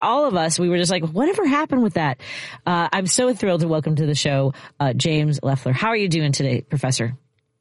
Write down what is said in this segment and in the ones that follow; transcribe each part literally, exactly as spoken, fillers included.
all of us, we were just like, whatever happened with that? Uh, I'm so thrilled to welcome to the show, uh, James Leffler. How are you doing today, Professor?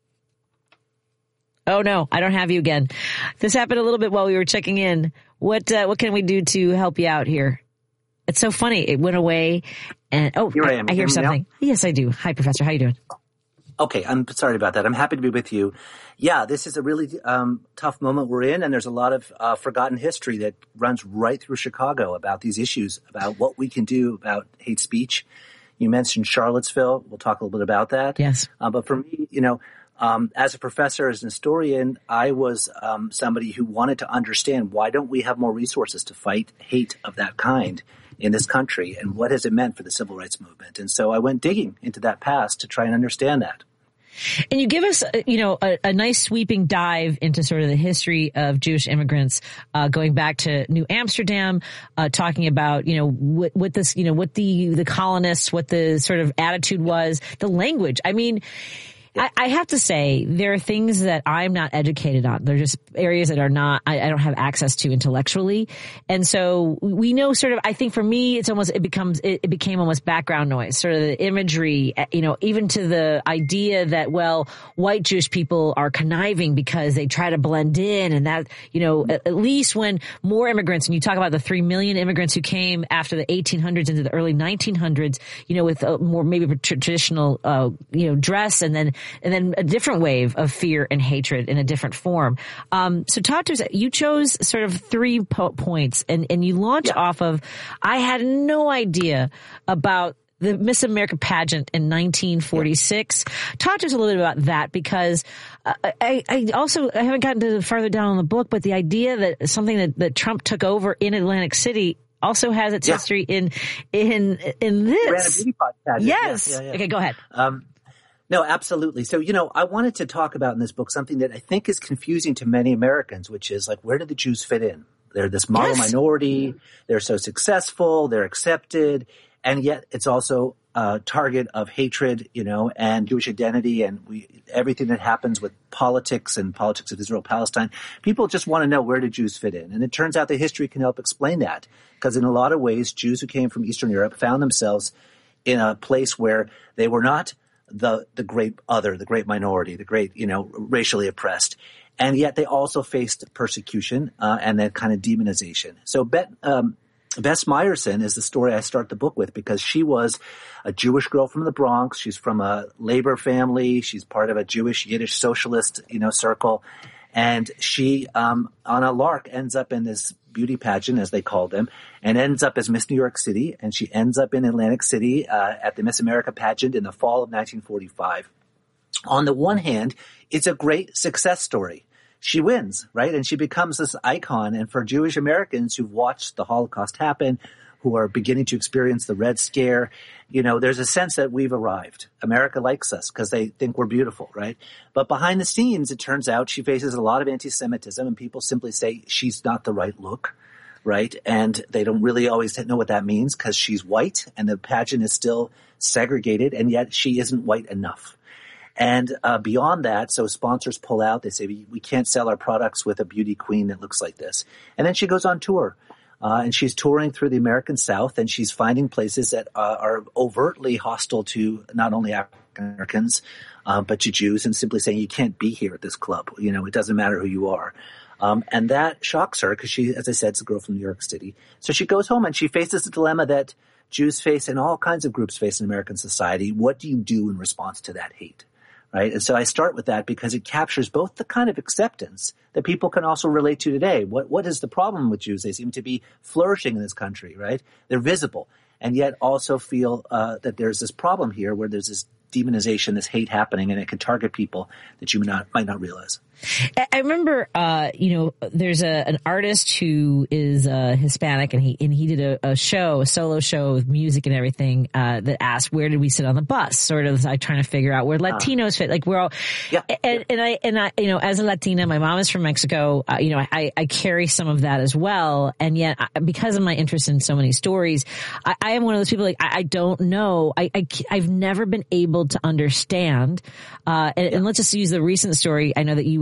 Oh no, I don't have you again. This happened a little bit while we were checking in. What, uh, what can we do to help you out here? It's so funny. It went away and, oh, Here I, am. I, I hear Hear something. Now? Yes, I do. Hi, Professor. How you doing? Okay, I'm sorry about that. I'm happy to be with you. Yeah, this is a really um, tough moment we're in, and there's a lot of uh, forgotten history that runs right through Chicago about these issues, about what we can do about hate speech. You mentioned Charlottesville. We'll talk a little bit about that. Yes. Uh, but for me, you know, um, as a professor, as an historian, I was um, somebody who wanted to understand, why don't we have more resources to fight hate of that kind in this country, and what has it meant for the civil rights movement? And so I went digging into that past to try and understand that. And you give us, you know, a, a nice sweeping dive into sort of the history of Jewish immigrants, uh, going back to New Amsterdam, uh, talking about, you know, what, what this, you know, what the, the colonists, what the sort of attitude was, the language. I mean, I, I have to say, there are things that I'm not educated on. They're just areas that are not, I, I don't have access to intellectually. And so we know sort of, I think for me, it's almost, it becomes, it, it became almost background noise, sort of the imagery, you know, even to the idea that, well, white Jewish people are conniving because they try to blend in, and that, you know, at, at least when more immigrants, and you talk about the three million immigrants who came after the eighteen hundreds into the early nineteen hundreds, you know, with a more maybe traditional, uh, you know, dress, and then and then a different wave of fear and hatred in a different form. Um, so talk to us. You chose sort of three po- points, and, and you launch yeah. off of, I had no idea about the Miss America pageant in nineteen forty-six. Yeah. Talk to us a little bit about that, because uh, I, I also, I haven't gotten to farther down in the book, but the idea that something that, that Trump took over in Atlantic City also has its yeah. history in, in, in this. Yes. Yeah, yeah, yeah. Okay, go ahead. Um, No, absolutely. So, you know, I wanted to talk about in this book something that I think is confusing to many Americans, which is like, where do the Jews fit in? They're this model yes. minority. They're so successful. They're accepted. And yet it's also a target of hatred, you know, and Jewish identity, and we, everything that happens with politics and politics of Israel, Palestine. People just want to know, where do Jews fit in? And it turns out that history can help explain that, because in a lot of ways, Jews who came from Eastern Europe found themselves in a place where they were not the the great other, the great minority, the great, you know, racially oppressed. And yet they also faced persecution uh, and that kind of demonization. So Bet, um, Bess Meyerson is the story I start the book with, because she was a Jewish girl from the Bronx. She's from a labor family. She's part of a Jewish Yiddish socialist, you know, circle. And she, um, on a lark, ends up in this beauty pageant, as they called them, and ends up as Miss New York City. And she ends up in Atlantic City uh, at the Miss America pageant in the fall of nineteen forty-five. On the one hand, it's a great success story. She wins, right? And she becomes this icon. And for Jewish Americans who've watched the Holocaust happen, who are beginning to experience the Red Scare, you know, there's a sense that we've arrived. America likes us because they think we're beautiful, right? But behind the scenes, it turns out she faces a lot of anti-Semitism, and people simply say she's not the right look, right? And they don't really always know what that means, because she's white and the pageant is still segregated, and yet she isn't white enough. And uh, beyond that, so sponsors pull out. They say, we, we can't sell our products with a beauty queen that looks like this. And then she goes on tour. Uh, and she's touring through the American South, and she's finding places that uh, are overtly hostile to not only African Americans, uh, but to Jews, and simply saying, you can't be here at this club. You know, it doesn't matter who you are. Um, and that shocks her, because she, as I said, is a girl from New York City. So she goes home and she faces the dilemma that Jews face and all kinds of groups face in American society. What do you do in response to that hate? Right. And so I start with that because it captures both the kind of acceptance that people can also relate to today. What, what is the problem with Jews? They seem to be flourishing in this country, right? They're visible, and yet also feel uh, that there's this problem here where there's this demonization, this hate happening, and it can target people that you might not, might not realize. I remember, uh, you know, there's a, an artist who is uh, Hispanic, and he and he did a, a show, a solo show with music and everything, uh, that asked, where did we sit on the bus? Sort of, I trying to figure out where Latinos fit. Like we're all, yeah, and, yeah. and I and I, you know, as a Latina, my mom is from Mexico. Uh, you know, I I carry some of that as well, and yet I, because of my interest in so many stories, I, I am one of those people. Like I, I don't know, I, I I've never been able to understand. Uh, and, yeah. and let's just use the recent story. I know that you were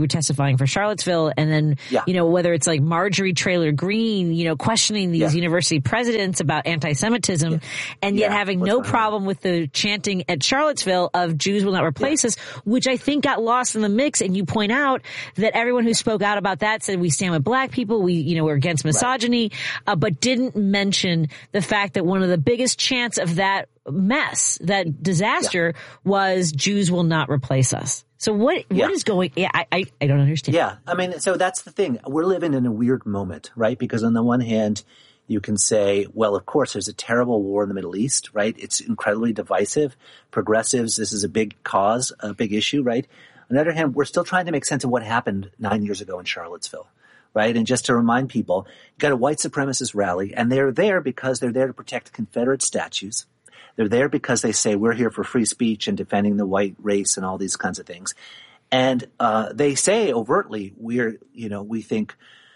testifying for Charlottesville. And then, yeah. you know, whether it's like Marjorie Taylor Greene, you know, questioning these yeah. university presidents about anti-Semitism yeah. and yet yeah. having What's no problem on? with the chanting at Charlottesville of Jews will not replace yeah. us, which I think got lost in the mix. And you point out that everyone who spoke out about that said we stand with black people. We, you know, we're against misogyny, right. uh, but didn't mention the fact that one of the biggest chants of that mess, that disaster yeah. was Jews will not replace us. So what, yeah. what is going, yeah, I, I, I don't understand. Yeah. I mean, so that's the thing. We're living in a weird moment, right? Because on the one hand, you can say, well, of course, there's a terrible war in the Middle East, right? It's incredibly divisive. Progressives, this is a big cause, a big issue, right? On the other hand, we're still trying to make sense of what happened nine years ago in Charlottesville, right? And just to remind people, you got a white supremacist rally, and they're there because they're there to protect Confederate statues. They're there because they say we're here for free speech and defending the white race and all these kinds of things. And uh, they say overtly, we're, you know, we think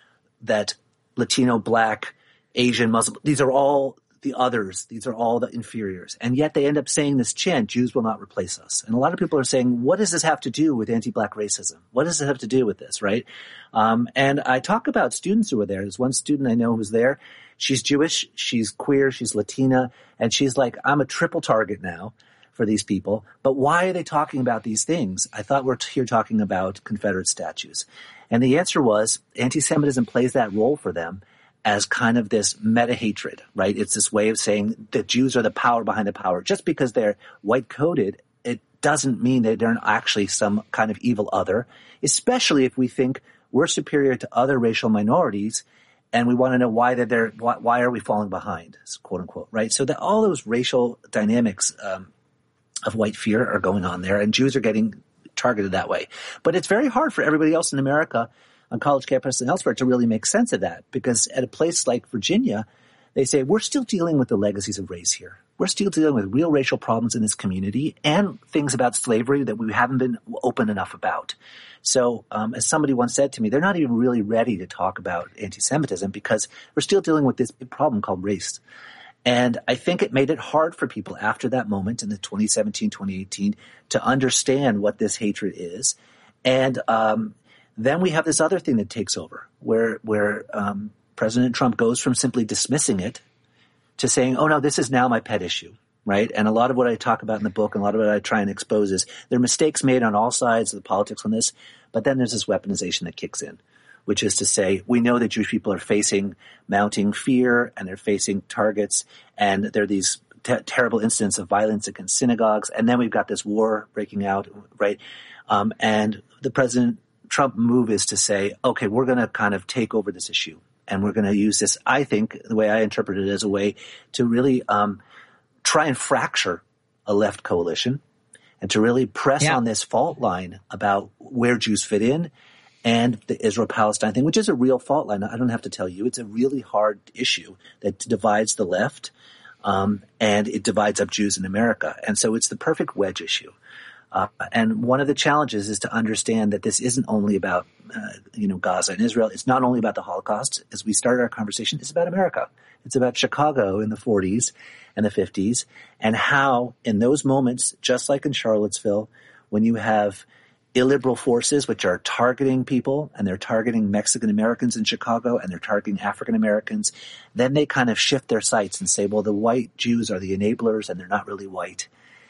that Latino, Black, Asian, Muslim, these are all the others. These are all the inferiors. And yet they end up saying this chant, Jews will not replace us. And a lot of people are saying, what does this have to do with anti-Black racism? What does it have to do with this, right? Um, and I talk about students who were there. There's one student I know who was there. She's Jewish, she's queer, she's Latina, and she's like, I'm a triple target now for these people. But why are they talking about these things? I thought we're here talking about Confederate statues. And the answer was anti-Semitism plays that role for them as kind of this meta-hatred, right? It's this way of saying that Jews are the power behind the power. Just because they're white-coated, it doesn't mean that they're actually some kind of evil other, especially if we think we're superior to other racial minorities and we want to know why they're there, why, why are we falling behind, quote unquote, right? So that all those racial dynamics um, of white fear are going on there, and Jews are getting targeted that way. But it's very hard for everybody else in America on college campus and elsewhere to really make sense of that, because at a place like Virginia, they say we're still dealing with the legacies of race here. We're still dealing with real racial problems in this community and things about slavery that we haven't been open enough about. So um, as somebody once said to me, they're not even really ready to talk about anti-Semitism because we're still dealing with this big problem called race. And I think it made it hard for people after that moment in the twenty seventeen, twenty eighteen to understand what this hatred is. And um, then we have this other thing that takes over where where um, President Trump goes from simply dismissing it to saying, oh, no, this is now my pet issue, right? And a lot of what I talk about in the book and a lot of what I try and expose is there are mistakes made on all sides of the politics on this, but then there's this weaponization that kicks in, which is to say we know that Jewish people are facing mounting fear and they're facing targets, and there are these te- terrible incidents of violence against synagogues, and then we've got this war breaking out, right? Um, and the President Trump move is to say, okay, we're going to kind of take over this issue. And we're going to use this, I think, the way I interpret it, as a way to really um, try and fracture a left coalition and to really press yeah. on this fault line about where Jews fit in and the Israel-Palestine thing, which is a real fault line. I don't have to tell you. It's a really hard issue that divides the left um, and it divides up Jews in America. And so it's the perfect wedge issue. Uh, and one of the challenges is to understand that this isn't only about, uh, you know, Gaza and Israel. It's not only about the Holocaust. As we started our conversation, it's about America. It's about Chicago in the forties and the fifties, and how in those moments, just like in Charlottesville, when you have illiberal forces which are targeting people, and they're targeting Mexican Americans in Chicago, and they're targeting African Americans, then they kind of shift their sights and say, well, the white Jews are the enablers, and they're not really white.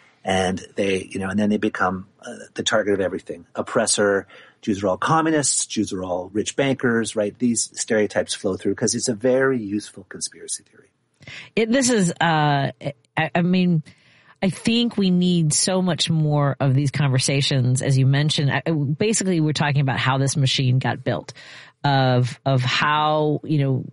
And they, you know, and then they become uh, the target of everything. Oppressor, Jews are all communists, Jews are all rich bankers, right? These stereotypes flow through because it's a very useful conspiracy theory. It, this is, uh, I, I mean, I think we need so much more of these conversations, as you mentioned. I, basically, we're talking about how this machine got built, of of how, you know,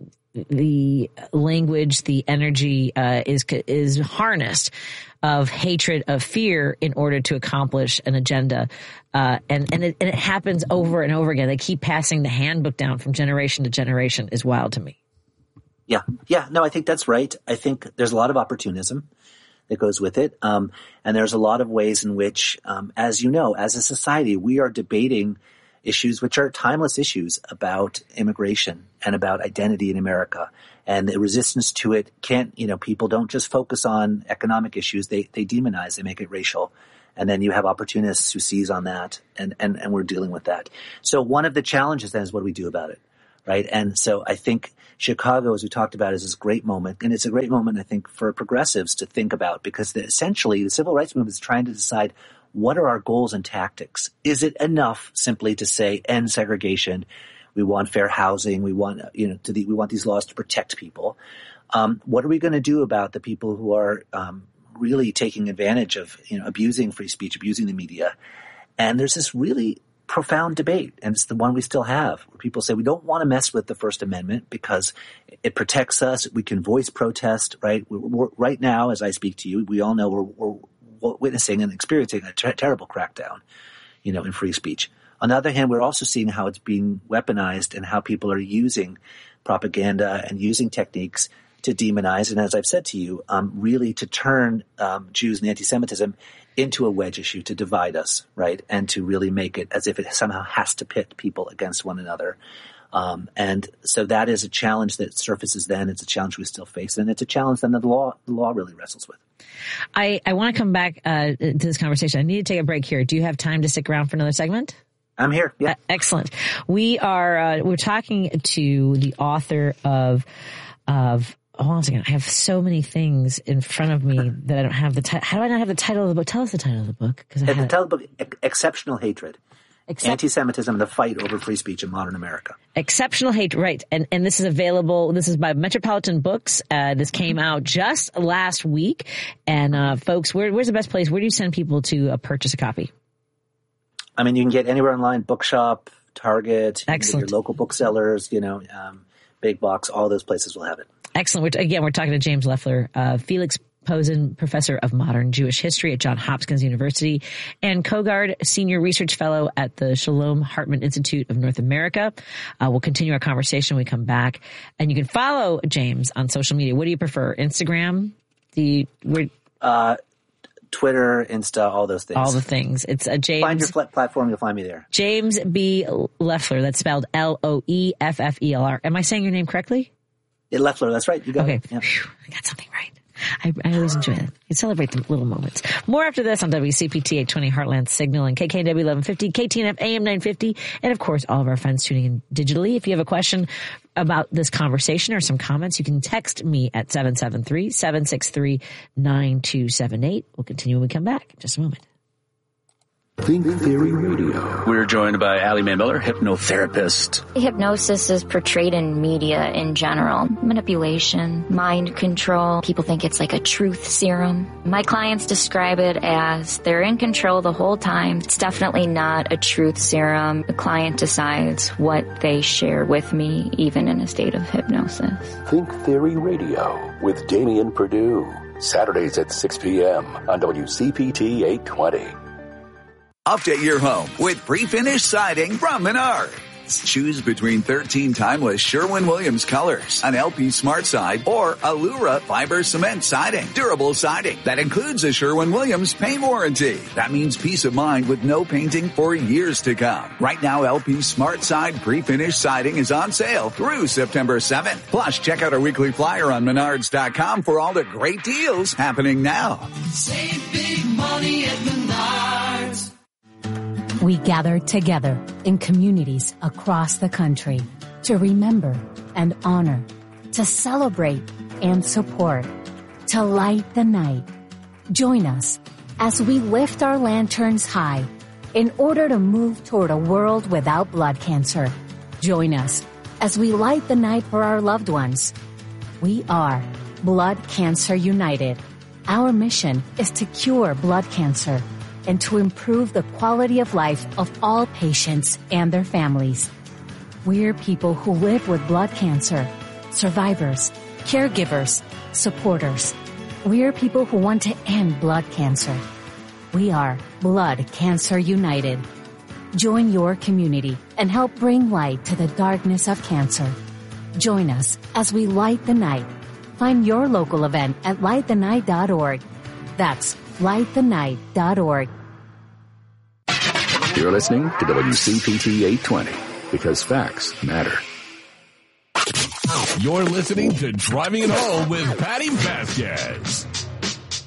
the language, the energy uh, is is harnessed of hatred, of fear, in order to accomplish an agenda, uh, and and it, and it happens over and over again. They keep passing the handbook down from generation to generation. Is wild to me. Yeah, yeah, no, I think that's right. I think there's a lot of opportunism that goes with it, um, and there's a lot of ways in which, um, as you know, as a society, we are debating issues which are timeless issues about immigration and about identity in America. And the resistance to it can't, you know, people don't just focus on economic issues. They, they demonize, they make it racial. And then you have opportunists who seize on that, and, and, and we're dealing with that. So one of the challenges then is what do we do about it, right? And so I think Chicago, as we talked about, is this great moment. And it's a great moment, I think, for progressives to think about, because the, essentially the civil rights movement is trying to decide what are our goals and tactics. Is it enough simply to say end segregation? We want fair housing. We want, you know, to the, we want these laws to protect people. Um, what are we going to do about the people who are um, really taking advantage of, you know, abusing free speech, abusing the media? And there's this really profound debate, and it's the one we still have, where people say we don't want to mess with the First Amendment because it protects us. We can voice protest, right? We're, we're, right now, as I speak to you, we all know we're, we're witnessing and experiencing a ter- terrible crackdown, you know, in free speech. On the other hand, we're also seeing how it's being weaponized and how people are using propaganda and using techniques to demonize, and as I've said to you, um, really to turn um, Jews and anti-Semitism into a wedge issue, to divide us, right, and to really make it as if it somehow has to pit people against one another. Um, and so that is a challenge that surfaces then. It's a challenge we still face, and it's a challenge then that the law, the law really wrestles with. I, I want to come back uh, to this conversation. I need to take a break here. Do you have time to stick around for another segment? I'm here. Yeah. Uh, excellent. We are, uh, we're talking to the author of, of, hold on a second. I have so many things in front of me that I don't have the title. How do I not have the title of the book? Tell us the title of the book. Cause I the title of the book, Exceptional Hatred. Except- Anti-Semitism and the Fight Over Free Speech in Modern America. Exceptional Hate, right. And and this is available, this is by Metropolitan Books. Uh, this came out just last week. And uh, folks, where, where's the best place? Where do you send people to uh, purchase a copy? I mean, you can get anywhere online, Bookshop, Target, Excellent. Your local booksellers, you know, um, Big Box, all those places will have it. Excellent. We're, again, we're talking to James Loeffler, uh, Felix Posen, Professor of Modern Jewish History at Johns Hopkins University, and Kogard, Senior Research Fellow at the Shalom Hartman Institute of North America. Uh, we'll continue our conversation when we come back. And you can follow James on social media. What do you prefer? Instagram? The we're, uh, Twitter, Insta, all those things. All the things. It's a James. Find your flat platform, you'll find me there. James B. Loeffler. That's spelled L O E F F E L R. Am I saying your name correctly? Yeah, Loeffler, that's right. You got okay. it. Yep. Whew, I got something right. I, I always enjoy it. You celebrate the little moments. More after this on W C P T eight twenty Heartland Signal and K K W eleven fifty, K T N F A M nine fifty, and of course all of our friends tuning in digitally. If you have a question about this conversation or some comments, you can text me at seven seven three, seven six three, nine two seven eight. We'll continue when we come back in just a moment. Think Theory Radio. We're joined by Allie Mae Miller, hypnotherapist. Hypnosis is portrayed in media in general. Manipulation, mind control. People think it's like a truth serum. My clients describe it as they're in control the whole time. It's definitely not a truth serum. The client decides what they share with me, even in a state of hypnosis. Think Theory Radio with Damian Perdue. Saturdays at six p.m. on W C P T eight twenty. Update your home with pre-finished siding from Menards. Choose between thirteen timeless Sherwin-Williams colors, an L P Smart Side, or Allura fiber cement siding. Durable siding that includes a Sherwin-Williams paint warranty. That means peace of mind with no painting for years to come. Right now, L P Smart Side pre-finished siding is on sale through September seventh. Plus, check out our weekly flyer on Menards dot com for all the great deals happening now. Save big money at Menards. We gather together in communities across the country to remember and honor, to celebrate and support, to light the night. Join us as we lift our lanterns high in order to move toward a world without blood cancer. Join us as we light the night for our loved ones. We are Blood Cancer United. Our mission is to cure blood cancer and to improve the quality of life of all patients and their families. We're people who live with blood cancer, survivors, caregivers, supporters. We're people who want to end blood cancer. We are Blood Cancer United. Join your community and help bring light to the darkness of cancer. Join us as we light the night. Find your local event at light the night dot org. That's light the night dot org. You're listening to W C P T eight twenty because facts matter. You're listening to Driving It Home with Patty Vasquez.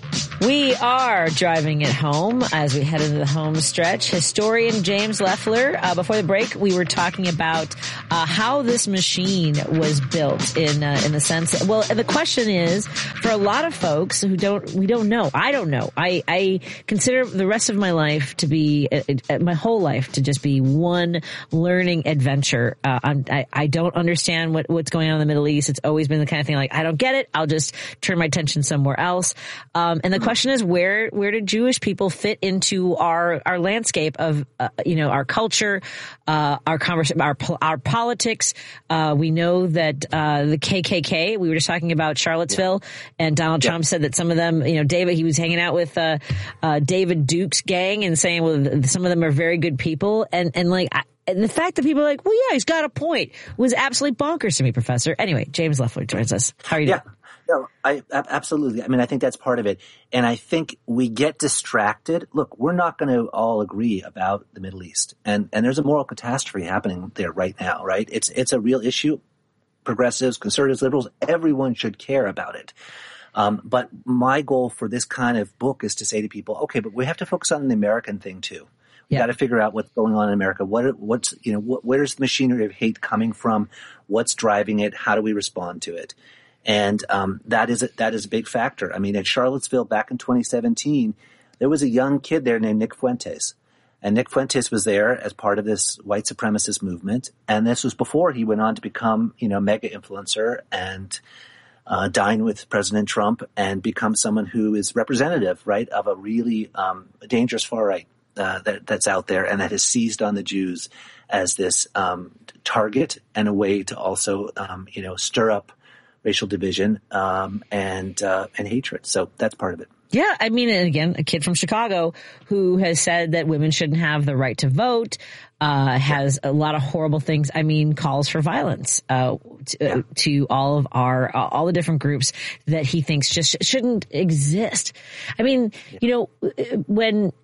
We are driving it home as we head into the home stretch. Historian James Leffler. Uh, before the break, we were talking about uh, how this machine was built in uh, in the sense that, well, the question is, for a lot of folks who don't, we don't know. I don't know. I, I consider the rest of my life to be, uh, my whole life to just be one learning adventure. Uh, I'm, I, I don't understand what, what's going on in the Middle East. It's always been the kind of thing like, I don't get it. I'll just turn my attention somewhere else. Um, and the question is, where, where do Jewish people fit into our, our landscape of, uh, you know, our culture, uh, our conversation, our, our politics. Uh, we know that, uh, the K K K, we were just talking about Charlottesville, yeah. and Donald yeah. Trump said that some of them, you know, David, he was hanging out with, uh, uh, David Duke's gang and saying, well, some of them are very good people. And, and like, I, and the fact that people are like, well, yeah, he's got a point, was absolutely bonkers to me, Professor. Anyway, James Leffler joins us. How are you yeah. doing? No, I absolutely. I mean, I think that's part of it. And I think we get distracted. Look, we're not going to all agree about the Middle East. And, and there's a moral catastrophe happening there right now, right? It's, it's a real issue. Progressives, conservatives, liberals, everyone should care about it. Um, but my goal for this kind of book is to say to people, okay, but we have to focus on the American thing too. We yeah. got to figure out what's going on in America. What, what's, you know, what, where's the machinery of hate coming from? What's driving it? How do we respond to it? And um, that is a, that is a big factor. I mean, at Charlottesville back in twenty seventeen, there was a young kid there named Nick Fuentes. And Nick Fuentes was there as part of this white supremacist movement. And this was before he went on to become, you know, mega influencer and uh, dine with President Trump and become someone who is representative, right, of a really um, dangerous far right uh, that, that's out there and that has seized on the Jews as this um, target and a way to also, um, you know, stir up racial division um, and uh, and hatred. So that's part of it. Yeah, I mean, and again, a kid from Chicago who has said that women shouldn't have the right to vote, uh, has a lot of horrible things. I mean, calls for violence uh, to, yeah. uh, to all of our, uh, all the different groups that he thinks just sh- shouldn't exist. I mean, yeah. you know, when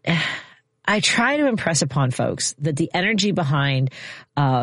I try to impress upon folks that the energy behind uh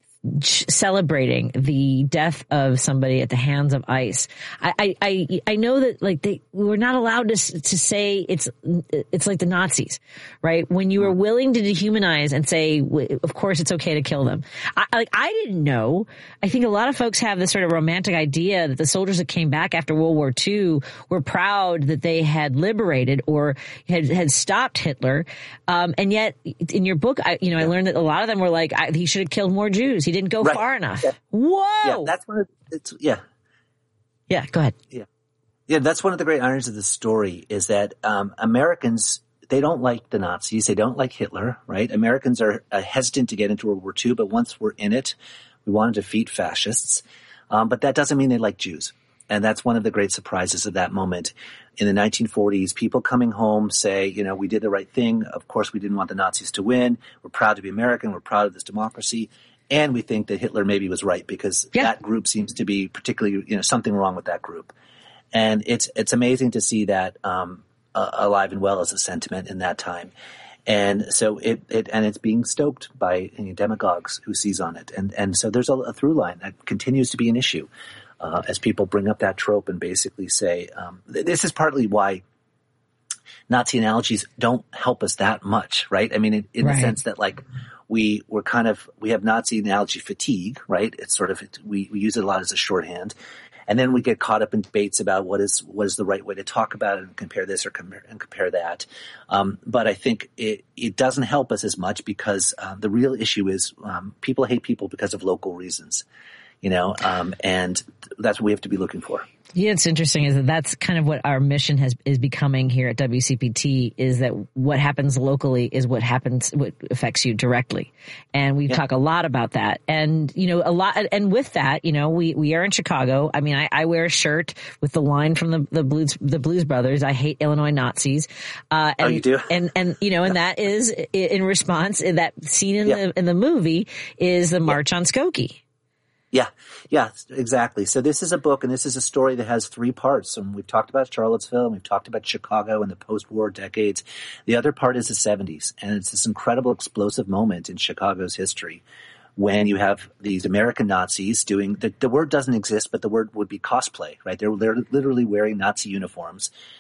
celebrating the death of somebody at the hands of ICE. I, I, I know that like they, we're not allowed to, to say it's, it's like the Nazis, right? When you were willing to dehumanize and say, of course it's okay to kill them. I, like, I didn't know. I think a lot of folks have this sort of romantic idea that the soldiers that came back after World War Two were proud that they had liberated or had, had stopped Hitler. Um, and yet in your book, I, you know, I learned that a lot of them were like, I, he should have killed more Jews. He didn't go right. far enough. Yeah. Whoa. Yeah, that's one of it's yeah. Yeah, go ahead. Yeah. Yeah, that's one of the great ironies of the story is that um, Americans, they don't like the Nazis. They don't like Hitler, right? Americans are uh, hesitant to get into World War Two, but once we're in it, we want to defeat fascists. Um, but that doesn't mean they like Jews. And that's one of the great surprises of that moment. In the nineteen forties, people coming home say, you know, we did the right thing. Of course, we didn't want the Nazis to win. We're proud to be American. We're proud of this democracy. And we think that Hitler maybe was right because yeah. that group seems to be particularly, you know, something wrong with that group. And it's it's amazing to see that um, uh, alive and well as a sentiment in that time. And so it, it and it's being stoked by you know, demagogues who seize on it. And and so there's a, a through line that continues to be an issue uh, as people bring up that trope and basically say um, this is partly why Nazi analogies don't help us that much, right? I mean, in, in right. the sense that like. We were kind of, we have Nazi analogy fatigue, right? It's sort of, we, we use it a lot as a shorthand. And then we get caught up in debates about what is, what is the right way to talk about it and compare this or compare, and compare that. Um, but I think it, it doesn't help us as much because uh, the real issue is um, people hate people because of local reasons, you know, um, and that's what we have to be looking for. Yeah, it's interesting is that that's kind of what our mission has is becoming here at W C P T is that what happens locally is what happens, what affects you directly. And we yeah. talk a lot about that. And, you know, a lot, and with that, you know, we, we are in Chicago. I mean, I, I wear a shirt with the line from the, the Blues, the Blues Brothers. I hate Illinois Nazis. Uh, and, oh, you do? And, and, you know, and that is in response, that scene in yeah. the, in the movie is the March yeah. on Skokie. Yeah, yeah, exactly. So this is a book and this is a story that has three parts. And we've talked about Charlottesville and we've talked about Chicago and the post-war decades. The other part is the seventies. And it's this incredible explosive moment in Chicago's history when you have these American Nazis doing the, – the word doesn't exist, but the word would be cosplay, right? They're, they're literally wearing Nazi uniforms.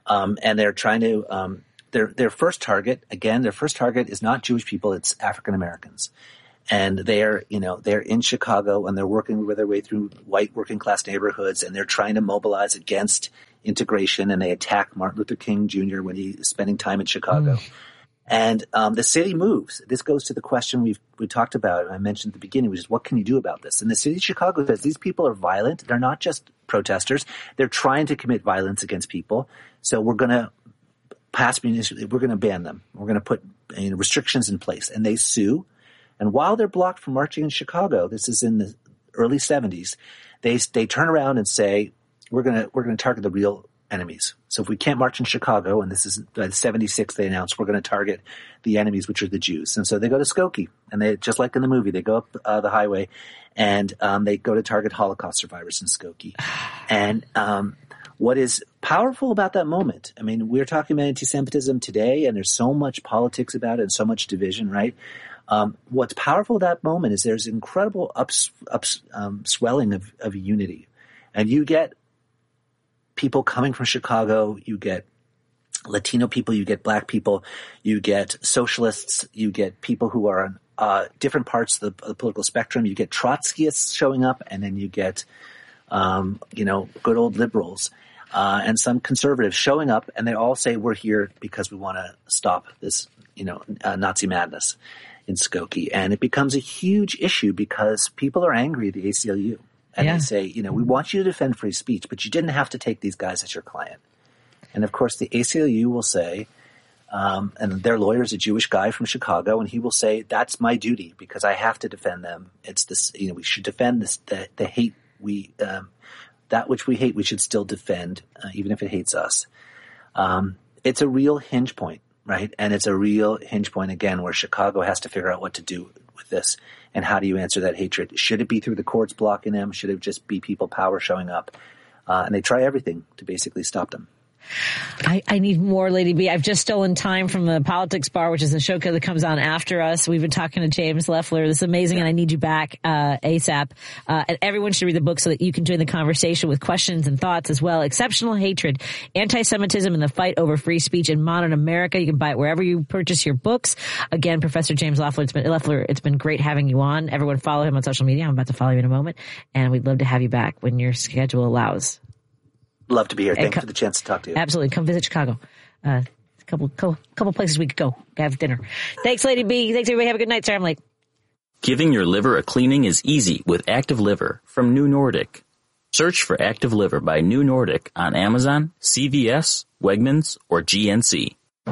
Um, and they're trying to, um, their, their first target, again, their first target is not Jewish people, it's African Americans. And they're, you know, they're in Chicago and they're working their way through white working class neighborhoods and they're trying to mobilize against integration, and they attack Martin Luther King Junior when he's spending time in Chicago. Mm. And um, the city moves. This goes to the question we've we talked about, I mentioned at the beginning, which is what can you do about this? And the city of Chicago says these people are violent. They're not just protesters. They're trying to commit violence against people. So we're going to pass municipal, we're going to ban them. We're going to put you know, restrictions in place. And they sue. And while they're blocked from marching in Chicago, this is in the early seventies, they they turn around and say, we're going to we're going to target the real enemies. So if we can't march in Chicago, and this is by seventy-six, they announced we're going to target the enemies, which are the Jews. And so they go to Skokie, and they, just like in the movie, they go up uh, the highway, and um, they go to target Holocaust survivors in Skokie. And um, what is powerful about that moment, I mean, we're talking about anti-Semitism today, and there's so much politics about it and so much division, right? Um, what's powerful about that moment is there's incredible ups, ups, um, swelling of, of unity. And you get people coming from Chicago, you get Latino people, you get black people, you get socialists, you get people who are on uh, different parts of the, of the political spectrum, you get Trotskyists showing up, and then you get, um, you know, good old liberals uh, and some conservatives showing up, and they all say we're here because we want to stop this, you know, uh, Nazi madness in Skokie. And it becomes a huge issue because people are angry at the A C L U. And yeah. they say, you know, we want you to defend free speech, but you didn't have to take these guys as your client. And of course, the A C L U will say, um, and their lawyer is a Jewish guy from Chicago, and he will say, that's my duty because I have to defend them. It's this, you know, we should defend this, the, the hate we, um, that which we hate, we should still defend, uh, even if it hates us. Um, it's a real hinge point, right? And it's a real hinge point, again, where Chicago has to figure out what to do with this. And how do you answer that hatred? Should it be through the courts blocking them? Should it just be people power showing up? Uh, and they try everything to basically stop them. I, I need more, Lady B. I've just stolen time from the Politics Bar, which is a show that comes on after us. We've been talking to James Leffler. This is amazing, and I need you back uh, ASAP. Uh, and everyone should read the book so that you can join the conversation with questions and thoughts as well. Exceptional Hatred, Anti-Semitism, and the Fight Over Free Speech in Modern America. You can buy it wherever you purchase your books. Again, Professor James Leffler, it's been, Leffler, it's been great having you on. Everyone follow him on social media. I'm about to follow you in a moment. And we'd love to have you back when your schedule allows. Love to be here. Thanks co- for the chance to talk to you. Absolutely. Come visit Chicago. Uh, a couple, couple, couple places we could go have dinner. Thanks, Lady B. Thanks, everybody. Have a good night. Sorry, I'm late. Giving your liver a cleaning is easy with Active Liver from New Nordic. Search for Active Liver by New Nordic on Amazon, C V S, Wegmans, or G N C.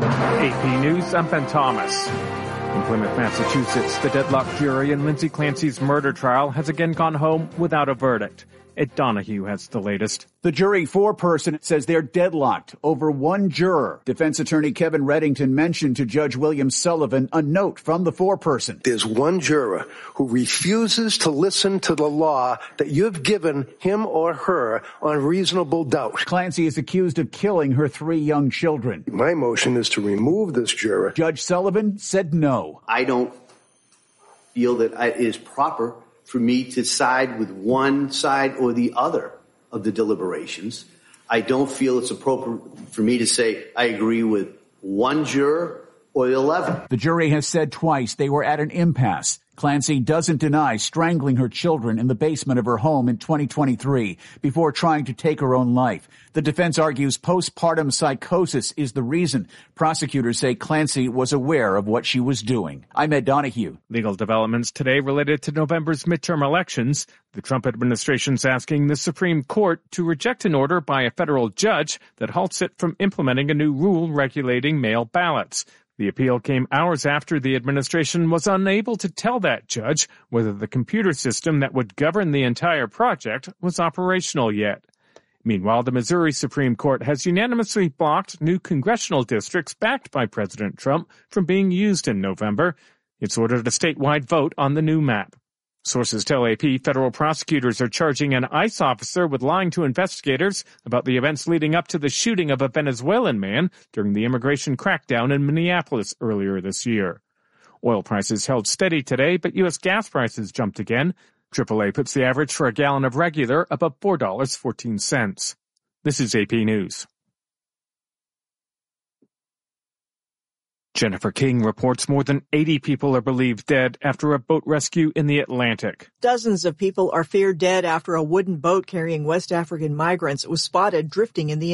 A P News, I'm Ben Thomas. In Plymouth, Massachusetts, the deadlocked jury in Lindsay Clancy's murder trial has again gone home without a verdict. Ed Donahue has the latest. The jury four-person says they're deadlocked over one juror. Defense attorney Kevin Reddington mentioned to Judge William Sullivan a note from the four-person. There's one juror who refuses to listen to the law that you've given him or her on reasonable doubt. Clancy is accused of killing her three young children. My motion is to remove this juror. Judge Sullivan said no. I don't feel that it is proper for me to side with one side or the other of the deliberations. I don't feel it's appropriate for me to say I agree with one juror or the eleven. The jury has said twice they were at an impasse. Clancy doesn't deny strangling her children in the basement of her home in twenty twenty-three before trying to take her own life. The defense argues postpartum psychosis is the reason. Prosecutors say Clancy was aware of what she was doing. I'm Ed Donahue. Legal developments today related to November's midterm elections. The Trump administration's asking the Supreme Court to reject an order by a federal judge that halts it from implementing a new rule regulating mail ballots. The appeal came hours after the administration was unable to tell that judge whether the computer system that would govern the entire project was operational yet. Meanwhile, the Missouri Supreme Court has unanimously blocked new congressional districts backed by President Trump from being used in November. It's ordered a statewide vote on the new map. Sources tell A P federal prosecutors are charging an ICE officer with lying to investigators about the events leading up to the shooting of a Venezuelan man during the immigration crackdown in Minneapolis earlier this year. Oil prices held steady today, but U S gas prices jumped again. triple A puts the average for a gallon of regular above four dollars and fourteen cents. This is A P News. Jennifer King reports more than eighty people are believed dead after a boat rescue in the Atlantic. Dozens of people are feared dead after a wooden boat carrying West African migrants was spotted drifting in the